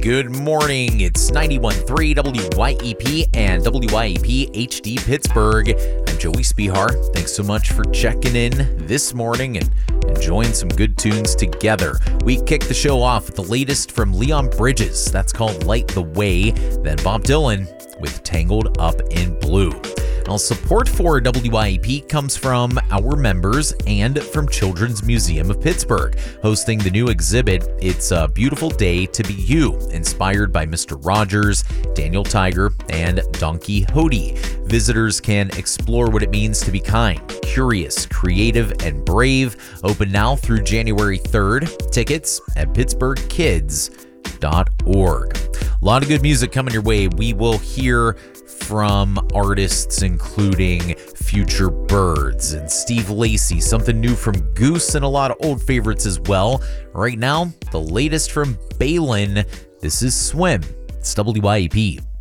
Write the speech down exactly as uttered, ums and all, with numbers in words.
Good morning. It's ninety-one point three W Y E P and W Y E P H D Pittsburgh. I'm Joey Spihar. Thanks so much for checking in this morning and enjoying some good tunes together. We kick the show off with the latest from Leon Bridges. That's called Light the Way. Then Bob Dylan with Tangled Up in Blue. Now, support for W Y E P comes from our members and from Children's Museum of Pittsburgh, hosting the new exhibit, It's a Beautiful Day to Be You, inspired by Mister Rogers, Daniel Tiger, and Don Quixote. Visitors can explore what it means to be kind, curious, creative, and brave. Open now through January third. Tickets at pittsburgh kids dot org. A lot of good music coming your way. We will hear from artists including Future Birds and Steve Lacy, something new from Goose, and a lot of old favorites as well. Right now, the latest from Balin. This is Swim. It's W Y E P.